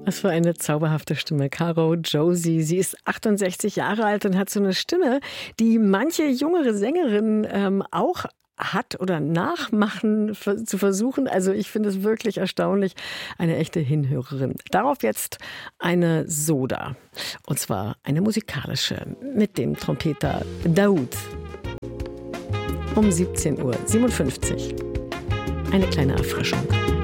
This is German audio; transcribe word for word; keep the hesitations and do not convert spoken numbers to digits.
Was für eine zauberhafte Stimme. Caro Josie. Sie ist achtundsechzig Jahre alt und hat so eine Stimme, die manche jüngere Sängerin ähm, auch hat oder nachmachen zu versuchen. Also ich finde es wirklich erstaunlich. Eine echte Hinhörerin. Darauf jetzt eine Soda. Und zwar eine musikalische mit dem Trompeter Daoud. Um siebzehn Uhr siebenundfünfzig. Eine kleine Erfrischung.